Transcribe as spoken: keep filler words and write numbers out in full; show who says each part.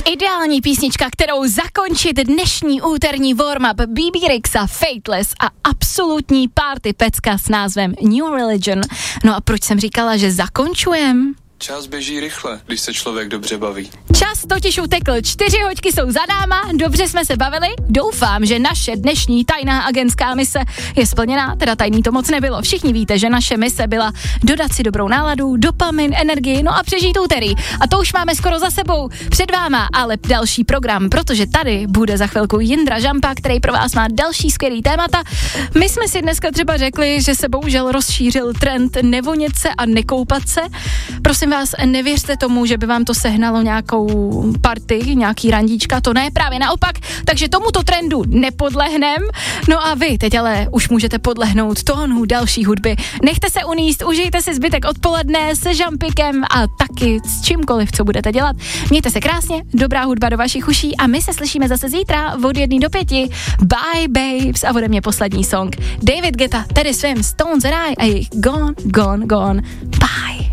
Speaker 1: Ideální písnička, kterou zakončit dnešní úterní warm-up bé bé Rexa, Fateless a absolutní party pecka s názvem New Religion. No a proč jsem říkala, že zakončujem?
Speaker 2: Čas běží rychle, když se člověk dobře baví.
Speaker 1: Čas totiž utekl, čtyři hoďky jsou za náma, dobře jsme se bavili, doufám, že naše dnešní tajná agentská mise je splněná, teda tajný to moc nebylo. Všichni víte, že naše mise byla dodat si dobrou náladu, dopamin, energii, no a přežít úterý. A to už máme skoro za sebou, před váma, ale další program, protože tady bude za chvilku Jindra Žampa, který pro vás má další skvělý témata. My jsme si dneska třeba řekli, že se bohužel rozšířil trend nevonět se a nekoupat se. Prosím vás, nevěřte tomu, že by vám to sehnalo nějakou party, nějaký randíčka, to ne, právě naopak, takže tomuto trendu nepodlehnem. No a vy teď ale už můžete podlehnout tónu další hudby. Nechte se uníst, užijte si zbytek odpoledne se Žampikem a taky s čímkoliv, co budete dělat. Mějte se krásně, dobrá hudba do vašich uší a my se slyšíme zase zítra od jedné do pěti. Bye babes a ode mě poslední song. David Guetta, Teddy Swims, Stones and I a jejich Gone, Gone, Gone. Bye.